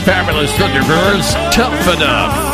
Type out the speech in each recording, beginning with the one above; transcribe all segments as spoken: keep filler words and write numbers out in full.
fabulous Thunderbirds, Tough Enough.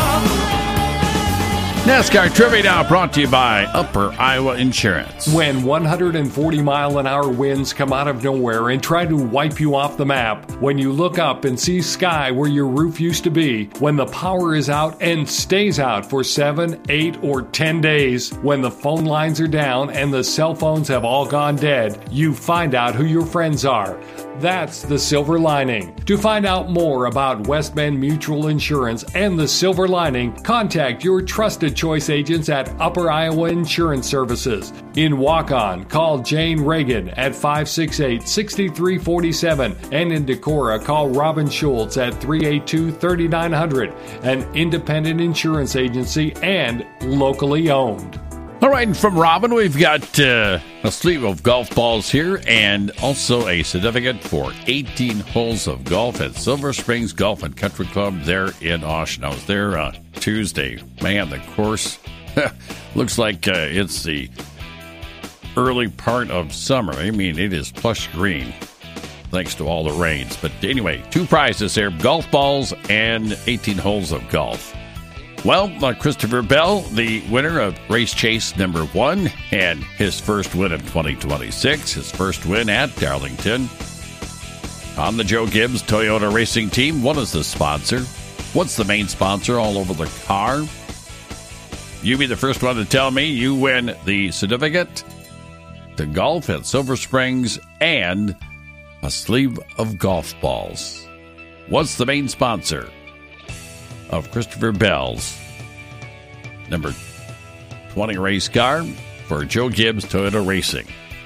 NASCAR Trivia now brought to you by Upper Iowa Insurance. When one hundred forty mile an hour winds come out of nowhere and try to wipe you off the map, when you look up and see sky where your roof used to be, when the power is out and stays out for seven, eight, or ten days, when the phone lines are down and the cell phones have all gone dead, you find out who your friends are. That's the silver lining. To find out more about West Bend Mutual Insurance and the silver lining, contact your trusted choice agents at Upper Iowa Insurance Services. In Waukon, call Jane Reagan at five six eight, six three four seven, and in Decorah, call Robin Schultz at three eight two, three nine zero zero, an independent insurance agency and locally owned. All right, and from Robin, we've got uh, a sleeve of golf balls here and also a certificate for eighteen holes of golf at Silver Springs Golf and Country Club there in Austin. I was there uh, Tuesday. Man, the course looks like uh, it's the early part of summer. I mean, it is plush green thanks to all the rains. But anyway, two prizes there, golf balls and eighteen holes of golf. Well, uh, Christopher Bell, the winner of Race Chase number one, and his first win of twenty twenty-six, his first win at Darlington. On the Joe Gibbs Toyota Racing Team, what is the sponsor? What's the main sponsor all over the car? You be the first one to tell me. You win the certificate to golf at Silver Springs and a sleeve of golf balls. What's the main sponsor of Christopher Bell's number twenty race car for Joe Gibbs Toyota Racing?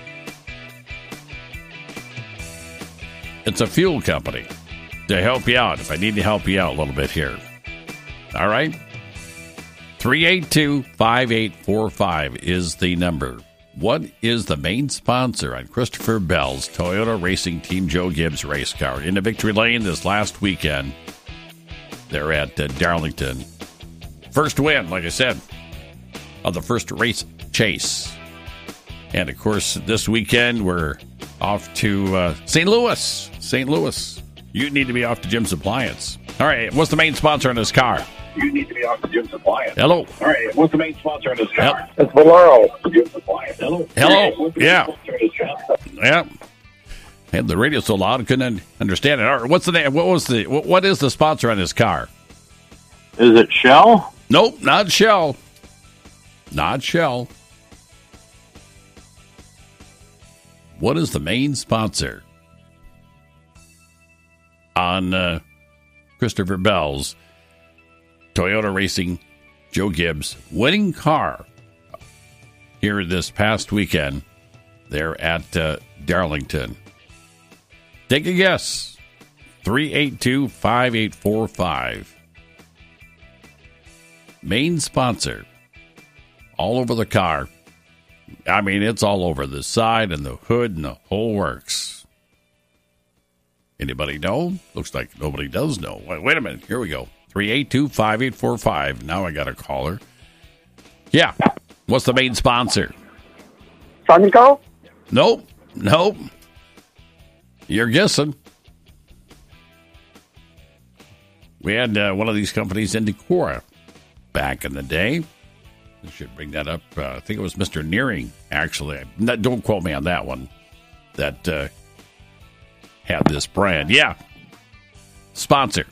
It's a fuel company to help you out if I need to help you out a little bit here. All right? three eight two, five eight four five is the number. What is the main sponsor on Christopher Bell's Toyota Racing Team Joe Gibbs race car? Into Victory Lane this last weekend. They're at uh, Darlington. First win, like I said, of the first race chase. And, of course, this weekend we're off to uh, Saint Louis. Saint Louis. You need to be off to Jim's Appliance. All right, what's the main sponsor on this car? You need to be off to Jim's Appliance. Hello. All right, what's the main sponsor on this car? Yep. It's Valero. Jim's Appliance. Hello. Hello. Hey, yeah. Yeah. Yeah. And the radio so loud I couldn't understand it. All right, what's the name? What was the? What, what is the sponsor on this car? Is it Shell? Nope, not Shell. Not Shell. What is the main sponsor on uh, Christopher Bell's Toyota Racing Joe Gibbs winning car here this past weekend? They're at uh, Darlington. Take a guess. three eight two, five eight four five. Main sponsor. All over the car. I mean, it's all over the side and the hood and the whole works. Anybody know? Looks like nobody does know. Wait, wait a minute. Here we go. three eight two, five eight four five. Now I got a caller. Yeah. What's the main sponsor? Sunco? Nope. Nope. You're guessing. We had uh, one of these companies in Decorah back in the day. I should bring that up. Uh, I think it was Mister Nearing, actually. Not, don't quote me on that one. That uh, had this brand. Yeah. Sponsor.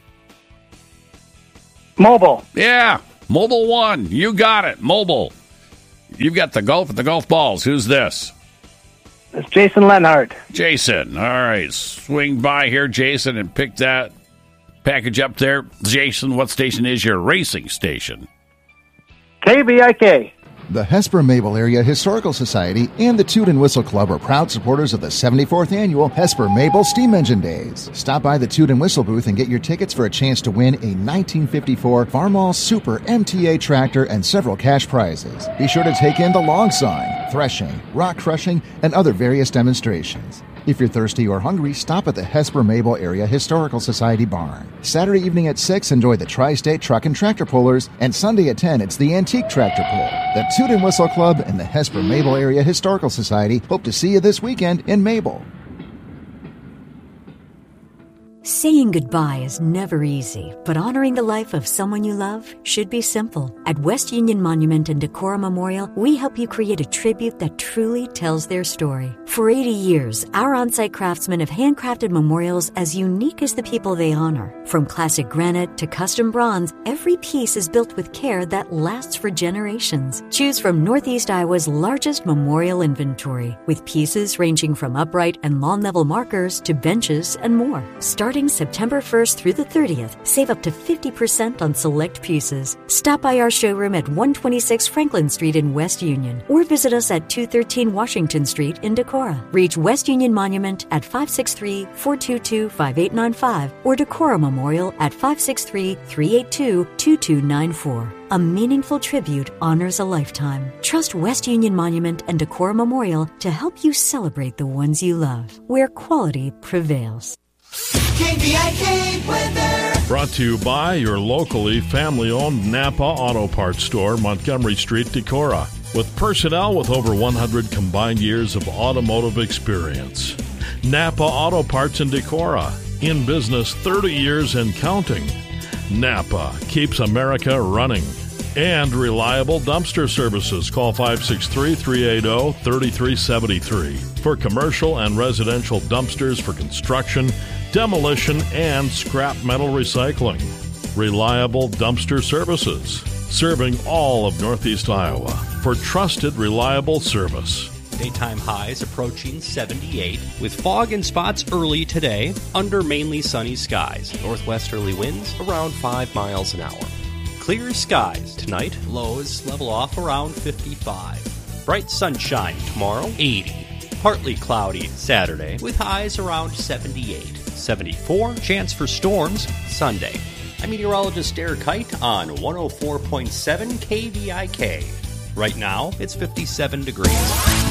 Mobile. Yeah. Mobile One. You got it. Mobile. You've got the golf and the golf balls. Who's this? It's Jason Lenhart. Jason. All right. Swing by here, Jason, and pick that package up there. Jason, what station is your racing station? K B I K. The Hesper Mabel Area Historical Society and the Toot and Whistle Club are proud supporters of the seventy-fourth Annual Hesper Mabel Steam Engine Days. Stop by the Toot and Whistle booth and get your tickets for a chance to win a nineteen fifty-four Farmall Super M T A tractor and several cash prizes. Be sure to take in the long sign, threshing, rock crushing, and other various demonstrations. If you're thirsty or hungry, stop at the Hesper Mabel Area Historical Society Barn. Saturday evening at six, enjoy the Tri-State Truck and Tractor Pullers, and Sunday at ten, it's the Antique Tractor Pull. The Toot and Whistle Club and the Hesper Mabel Area Historical Society hope to see you this weekend in Mabel. Saying goodbye is never easy, but honoring the life of someone you love should be simple. At West Union Monument and Decorah Memorial, we help you create a tribute that truly tells their story. For eighty years, our on-site craftsmen have handcrafted memorials as unique as the people they honor. From classic granite to custom bronze, every piece is built with care that lasts for generations. Choose from Northeast Iowa's largest memorial inventory, with pieces ranging from upright and lawn-level markers to benches and more. Starting September first through the thirtieth, save up to fifty percent on select pieces. Stop by our showroom at one twenty-six Franklin Street in West Union, or visit us at two thirteen Washington Street in Decorah. Reach West Union Monument at five six three, four two two, five eight nine five or Decorah Memorial at five six three, three eight two, two two nine four. A meaningful tribute honors a lifetime. Trust West Union Monument and Decorah Memorial to help you celebrate the ones you love, where quality prevails. K V I K weather. Brought to you by your locally family-owned Napa Auto Parts store, Montgomery Street, Decorah, with personnel with over one hundred combined years of automotive experience. Napa Auto Parts in Decorah, in business thirty years and counting. Napa keeps America running. And reliable dumpster services. Call five six three, three eight zero, three three seven three for commercial and residential dumpsters for construction, demolition, and scrap metal recycling. Reliable dumpster services, serving all of Northeast Iowa for trusted, reliable service. Daytime highs approaching seventy-eight with fog and spots early today under mainly sunny skies. Northwesterly winds around five miles an hour. Clear skies tonight, lows level off around fifty-five. Bright sunshine tomorrow, eighty. Partly cloudy Saturday with highs around seventy-eight. seventy-four, chance for storms Sunday. I'm meteorologist Derek Kite on one oh four point seven K V I K. Right now, it's fifty-seven degrees.